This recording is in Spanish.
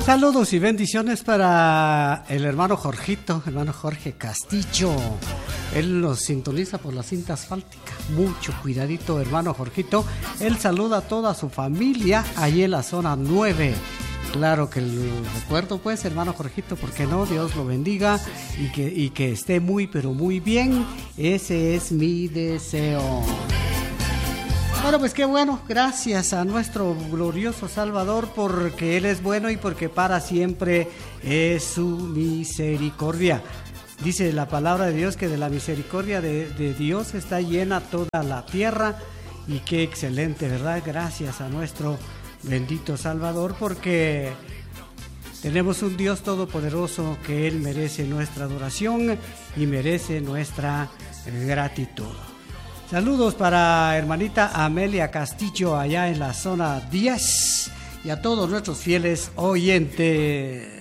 Saludos y bendiciones para el hermano Jorgito, hermano Jorge Castillo. Él nos sintoniza por la cinta asfáltica. Mucho cuidadito, hermano Jorgito. Él saluda a toda su familia allí en la zona 9. Claro que el recuerdo, pues, hermano Jorgito, ¿por qué no? Dios lo bendiga y que esté muy, pero muy bien. Ese es mi deseo. Bueno, pues qué bueno, gracias a nuestro glorioso Salvador, porque Él es bueno y porque para siempre es su misericordia. Dice la palabra de Dios que de la misericordia de Dios está llena toda la tierra, y qué excelente, ¿verdad? Gracias a nuestro bendito Salvador, porque tenemos un Dios todopoderoso que Él merece nuestra adoración y merece nuestra gratitud. Saludos para hermanita Amelia Castillo allá en la zona 10 y a todos nuestros fieles oyentes.